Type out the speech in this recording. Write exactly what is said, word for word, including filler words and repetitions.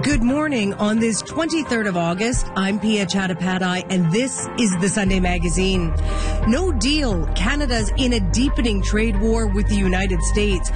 Good morning. On this twenty-third of August, I'm Pia Chattopadhyay, and this is the Sunday Magazine. No deal. Canada's in a deepening trade war with the United States.